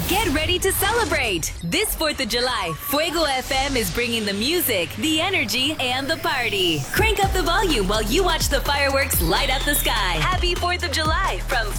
Get ready to celebrate. This 4th of July, Fuego FM is bringing the music, the energy, and the party. Crank up the volume while you watch the fireworks light up the sky. Happy 4th of July from